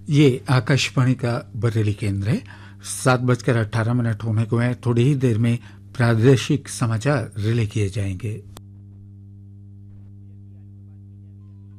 ये आकाशवाणी का बरेली केंद्र है। 7:18 होने को है। थोड़ी ही देर में प्रादेशिक समाचार रिले किए जाएंगे।